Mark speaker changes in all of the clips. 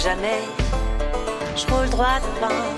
Speaker 1: Jamais, je roule droit devant.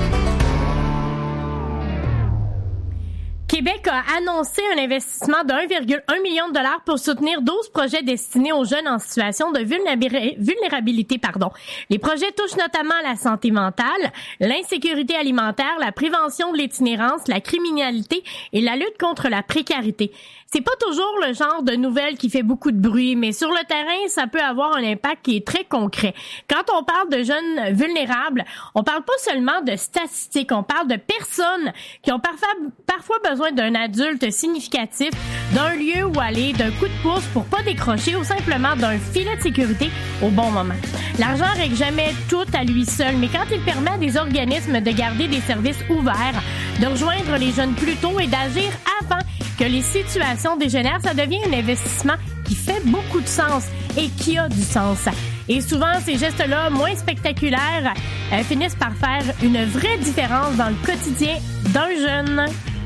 Speaker 2: Québec a annoncé un investissement de 1,1 million de dollars pour soutenir 12 projets destinés aux jeunes en situation de vulnérabilité. Les projets touchent notamment la santé mentale, l'insécurité alimentaire, la prévention de l'itinérance, la criminalité et la lutte contre la précarité. C'est pas toujours le genre de nouvelles qui fait beaucoup de bruit, mais sur le terrain, ça peut avoir un impact qui est très concret. Quand on parle de jeunes vulnérables, on parle pas seulement de statistiques, on parle de personnes qui ont parfois besoin d'un adulte significatif, d'un lieu où aller, d'un coup de pouce pour pas décrocher ou simplement d'un filet de sécurité au bon moment. L'argent règle jamais tout à lui seul, mais quand il permet à des organismes de garder des services ouverts, de rejoindre les jeunes plus tôt et d'agir avant que les situations dégénèrent, ça devient un investissement qui fait beaucoup de sens et qui a du sens. Et souvent, ces gestes-là, moins spectaculaires, finissent par faire une vraie différence dans le quotidien d'un jeune.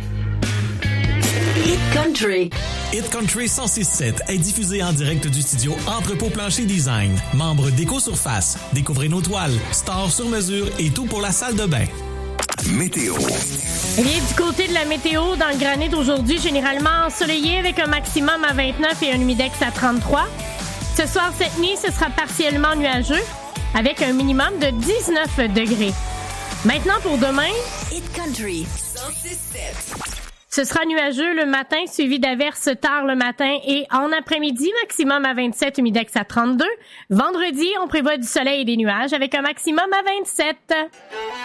Speaker 3: Hit Country.
Speaker 4: Hit Country 106.7 est diffusé en direct du studio Entrepôt Plancher Design. Membre d'Éco-Surface. Découvrez nos toiles, stores sur mesure et tout pour la salle de bain.
Speaker 5: Météo.
Speaker 2: Eh bien, du côté de la météo, dans le granit aujourd'hui, généralement ensoleillé avec un maximum à 29 et un humidex à 33. Ce soir, cette nuit, ce sera partiellement nuageux avec un minimum de 19 degrés. Maintenant, pour demain,
Speaker 3: Hit Country 106.7.
Speaker 2: Ce sera nuageux le matin, suivi d'averses tard le matin et en après-midi, maximum à 27, humidex à 32. Vendredi, on prévoit du soleil et des nuages avec un maximum à 27.